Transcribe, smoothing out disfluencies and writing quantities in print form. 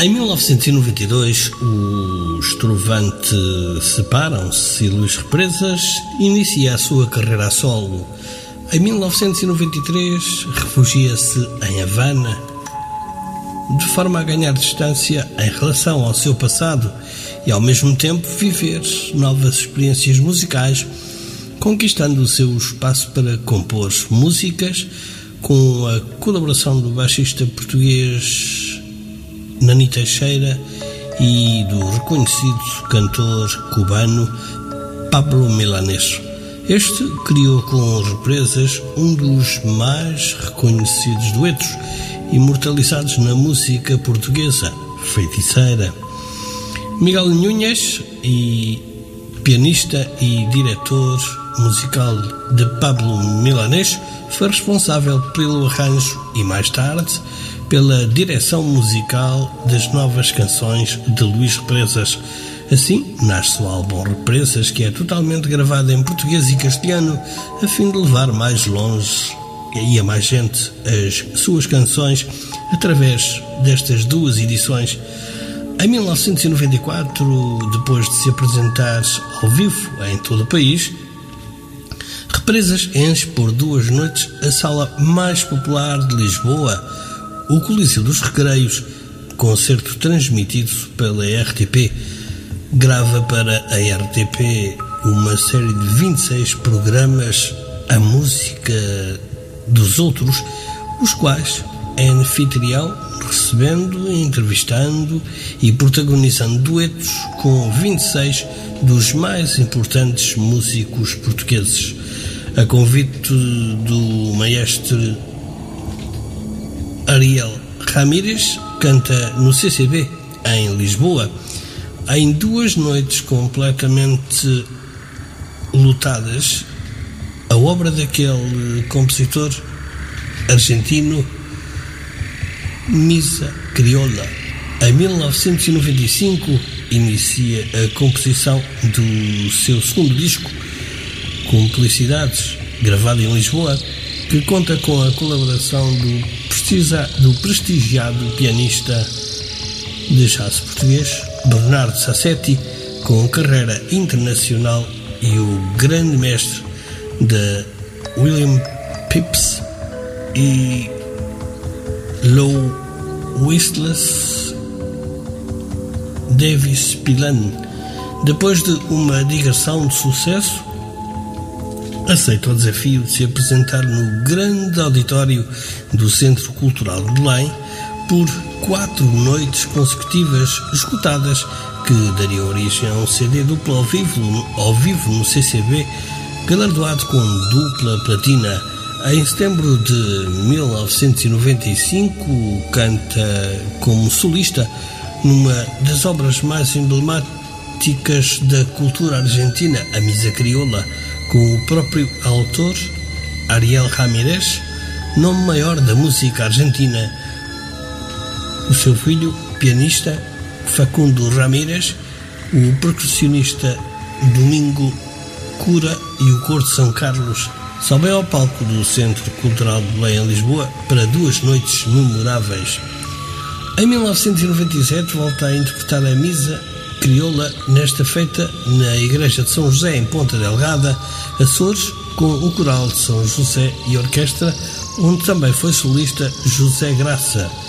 Em 1992, os Trovante separam-se e Luís Represas inicia a sua carreira a solo. Em 1993, refugia-se em Havana, de forma a ganhar distância em relação ao seu passado e, ao mesmo tempo, viver novas experiências musicais, conquistando o seu espaço para compor músicas, com a colaboração do baixista português Nani Teixeira e do reconhecido cantor cubano Pablo Milanés. Este criou com Represas um dos mais reconhecidos duetos imortalizados na música portuguesa, Feiticeira. Miguel Núñez, pianista e diretor musical de Pablo Milanés, foi responsável pelo arranjo e, mais tarde, pela direção musical das novas canções de Luís Represas. Assim, nasce o álbum Represas, que é totalmente gravado em português e castelhano, a fim de levar mais longe e a mais gente as suas canções através destas duas edições. Em 1994, depois de se apresentar ao vivo em todo o país, Represas enche por 2 noites a sala mais popular de Lisboa, o Coliseu dos Recreios, concerto transmitido pela RTP. Grava para a RTP uma série de 26 programas, a música dos outros, os quais é anfitrião, recebendo, entrevistando e protagonizando duetos com 26 dos mais importantes músicos portugueses. A convite do maestro Ariel Ramírez, canta no CCB, em Lisboa, em 2 noites completamente lotadas, a obra daquele compositor argentino Misa Criolla. Em 1995 inicia a composição do seu segundo disco, Cumplicidades, gravado em Lisboa, que conta com a colaboração do prestigiado pianista de jazz português Bernardo Sassetti, com carreira internacional, e o grande mestre de William Phipps e Lou Whistles Davis Pilan. Depois de uma digressão de sucesso, aceita o desafio de se apresentar no grande auditório do Centro Cultural de Belém por 4 noites consecutivas escutadas, que daria origem a um CD duplo ao vivo no CCB, galardoado com dupla platina. Em setembro de 1995, canta como solista numa das obras mais emblemáticas da cultura argentina, a Misa Criolla, com o próprio autor, Ariel Ramírez, nome maior da música argentina. O seu filho, pianista Facundo Ramírez, o percussionista Domingo Cura e o Coro de São Carlos sobem ao palco do Centro Cultural de Belém, em Lisboa, para 2 noites memoráveis. Em 1997 volta a interpretar a Misa Criolla, nesta feita na Igreja de São José, em Ponta Delgada, Açores, com o Coral de São José e Orquestra, onde também foi solista José Graça.